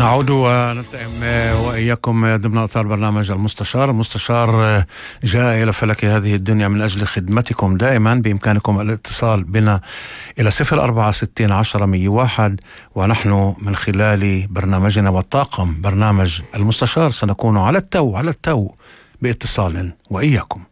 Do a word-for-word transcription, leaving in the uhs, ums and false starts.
نعود ونلتئم وإياكم ضمن أطار برنامج المستشار. المستشار جاء إلى فلك هذه الدنيا من أجل خدمتكم دائما. بإمكانكم الاتصال بنا إلى صفر أربعة ستين عشرة مية واحد، ونحن من خلال برنامجنا والطاقم برنامج المستشار سنكون على التو على التو باتصال وإياكم.